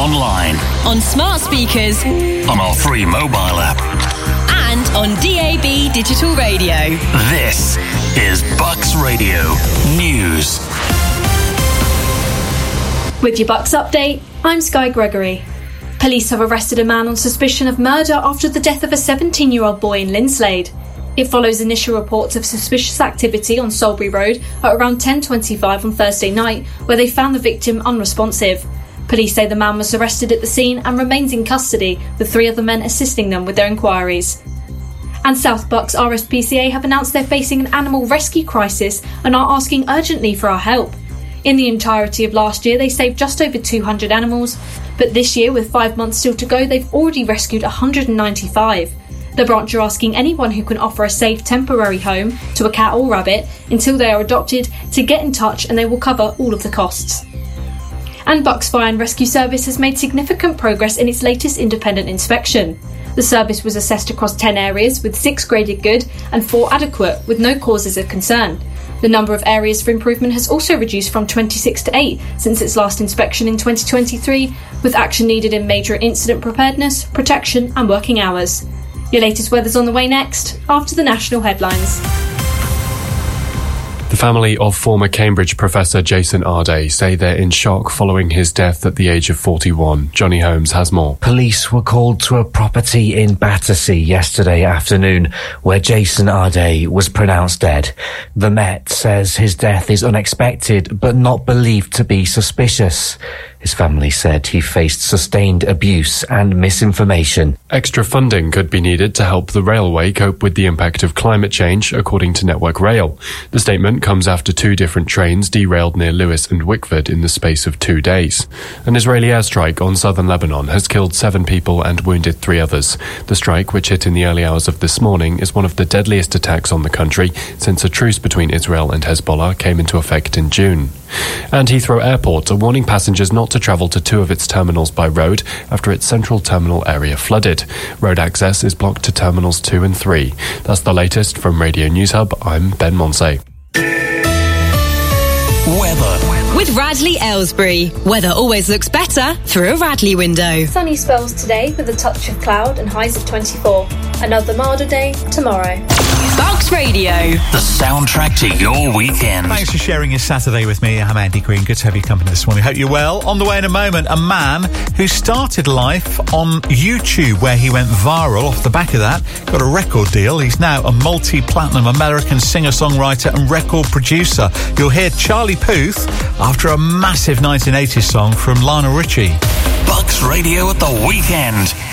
online, on smart speakers, on our free mobile app, and on DAB digital radio. This is Bucks Radio News. With your Bucks update, I'm Sky Gregory. Police have arrested a man on suspicion of murder after the death of a 17-year-old boy in Linslade. It follows initial reports of suspicious activity on Salisbury Road at around 10:25 on Thursday night, where they found the victim unresponsive. Police say the man was arrested at the scene and remains in custody, with 3 other men assisting them with their inquiries. And South Bucks RSPCA have announced they're facing an animal rescue crisis and are asking urgently for our help. In the entirety of last year, they saved just over 200 animals, but this year, with 5 months still to go, they've already rescued 195. The branch are asking anyone who can offer a safe temporary home to a cat or rabbit until they are adopted to get in touch, and they will cover all of the costs. And Bucks Fire and Rescue Service has made significant progress in its latest independent inspection. The service was assessed across 10 areas, with 6 graded good and 4 adequate, with no causes of concern. The number of areas for improvement has also reduced from 26 to 8 since its last inspection in 2023, with action needed in major incident preparedness, protection and working hours. Your latest weather's on the way next, after the national headlines. The family of former Cambridge professor Jason Arday say they're in shock following his death at the age of 41. Johnny Holmes has more. Police were called to a property in Battersea yesterday afternoon where Jason Arday was pronounced dead. The Met says his death is unexpected but not believed to be suspicious. His family said he faced sustained abuse and misinformation. Extra funding could be needed to help the railway cope with the impact of climate change, according to Network Rail. The statement comes after 2 different trains derailed near Lewis and Wickford in the space of 2 days. An Israeli airstrike on southern Lebanon has killed 7 people and wounded 3 others. The strike, which hit in the early hours of this morning, is one of the deadliest attacks on the country since a truce between Israel and Hezbollah came into effect in June. And Heathrow Airport are warning passengers not to travel to 2 of its terminals by road after its central terminal area flooded. Road access is blocked to terminals 2 and 3. That's the latest from Radio News Hub. I'm Ben Monsey. Weather. With Radley Aylesbury. Weather always looks better through a Radley window. Sunny spells today with a touch of cloud and highs of 24. Another milder day tomorrow. Bucks Radio. The soundtrack to your weekend. Thanks for sharing your Saturday with me. I'm Andy Green. Good to have you company this morning. Hope you're well. On the way in a moment, a man who started life on YouTube, where he went viral off the back of that, got a record deal. He's now a multi-platinum American singer-songwriter and record producer. You'll hear Charlie Puth after a massive 1980s song from Lionel Richie. Bucks Radio at the weekend.